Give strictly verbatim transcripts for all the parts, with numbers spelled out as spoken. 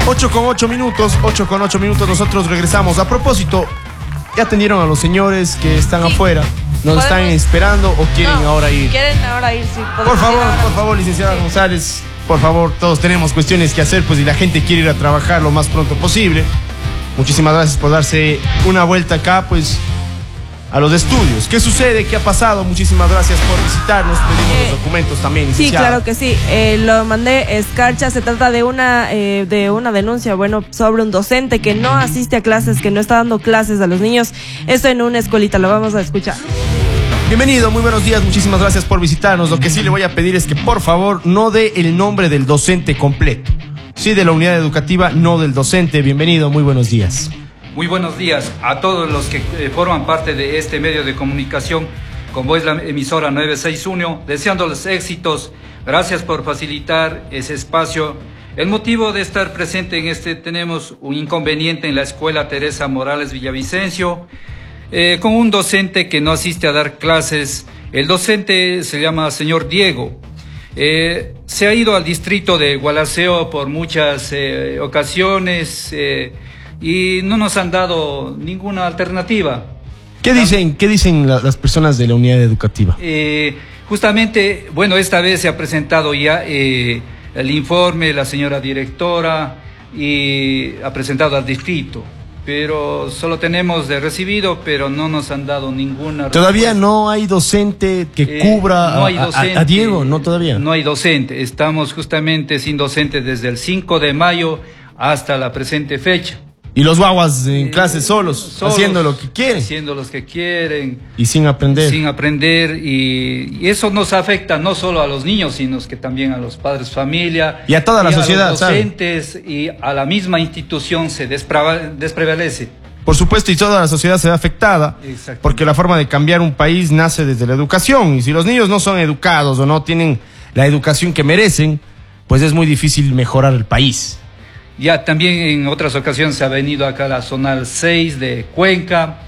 ocho con ocho minutos, ocho con ocho minutos, nosotros regresamos. A propósito, ¿ya atendieron a los señores que están sí. afuera? ¿Nos ¿Podemos? están esperando o quieren no, ahora ir? Quieren ahora ir, sí. Por favor, por favor, licenciada sí. González, por favor, todos tenemos cuestiones que hacer, pues, y la gente quiere ir a trabajar lo más pronto posible. Muchísimas gracias por darse una vuelta acá, pues, a los estudios. ¿Qué sucede? ¿Qué ha pasado? Muchísimas gracias por visitarnos. Pedimos eh, los documentos también, licenciada. Sí, claro que sí. Eh, lo mandé escarcha. Se trata de una eh, de una denuncia, bueno, sobre un docente que no asiste a clases, que no está dando clases a los niños. Esto en una escuelita. Lo vamos a escuchar. Bienvenido, muy buenos días. Muchísimas gracias por visitarnos. Lo que sí le voy a pedir es que, por favor, no dé el nombre del docente completo. Sí, de la unidad educativa, no del docente. Bienvenido, muy buenos días. Muy buenos días a todos los que eh, forman parte de este medio de comunicación, como es la emisora nueve seis uno, deseándoles éxitos. Gracias por facilitar ese espacio. El motivo de estar presente en este, tenemos un inconveniente en la escuela Teresa Morales Villavicencio, eh, con un docente que no asiste a dar clases. El docente se llama señor Diego. Eh, se ha ido al distrito de Gualaceo por muchas eh, ocasiones, eh, y no nos han dado ninguna alternativa. ¿Qué dicen, ¿qué dicen la, las personas de la unidad educativa? Eh, justamente, bueno, esta vez se ha presentado ya eh, el informe, la señora directora, y ha presentado al distrito, pero solo tenemos de recibido, pero no nos han dado ninguna ¿Todavía respuesta. No hay docente que eh, cubra no hay docente, a, a Diego? No, todavía. No hay docente, estamos justamente sin docente desde el cinco de mayo hasta la presente fecha. Y los guaguas en clases solos, solos, haciendo lo que quieren. Haciendo lo que quieren. Y sin aprender. Sin aprender. Y, y eso nos afecta no solo a los niños, sino que también a los padres, familia. Y a toda la sociedad, a los docentes, ¿sabe? Y a la misma institución se desprevalece. Por supuesto, y toda la sociedad se ve afectada. Porque la forma de cambiar un país nace desde la educación. Y si los niños no son educados o no tienen la educación que merecen, pues es muy difícil mejorar el país. Ya también en otras ocasiones se ha venido acá a la zona seis de Cuenca,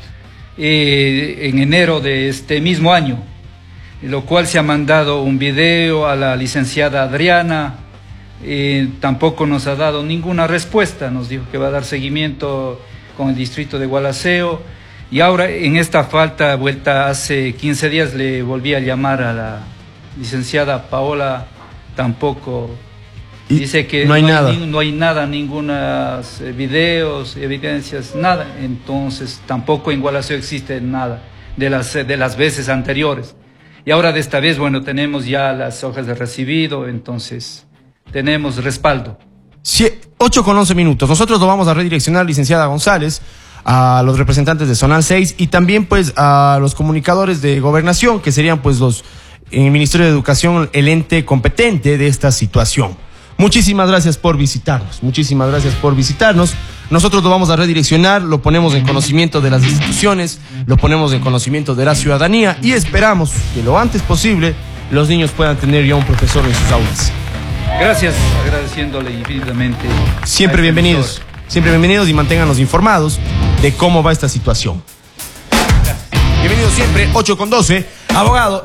eh, en enero de este mismo año, lo cual se ha mandado un video a la licenciada Adriana, eh, tampoco nos ha dado ninguna respuesta, nos dijo que va a dar seguimiento con el distrito de Gualaceo, y ahora en esta falta vuelta hace quince días le volví a llamar a la licenciada Paola, tampoco... Dice que no hay, no hay nada, ni, no hay nada, ninguna eh, videos, evidencias, nada. Entonces tampoco en Gualaceo existe nada de las de las veces anteriores. Y ahora de esta vez, bueno, tenemos ya las hojas de recibido, entonces tenemos respaldo. Sí, ocho con once minutos. Nosotros lo vamos a redireccionar, licenciada González, a los representantes de Zonal seis y también pues a los comunicadores de Gobernación, que serían pues los en el Ministerio de Educación el ente competente de esta situación. Muchísimas gracias por visitarnos, muchísimas gracias por visitarnos. Nosotros lo vamos a redireccionar, lo ponemos en conocimiento de las instituciones, lo ponemos en conocimiento de la ciudadanía y esperamos que lo antes posible los niños puedan tener ya un profesor en sus aulas. Gracias, agradeciéndole infinitamente. Siempre bienvenidos, siempre bienvenidos y manténganos informados de cómo va esta situación. Gracias. Bienvenidos siempre, ocho con doce, abogado.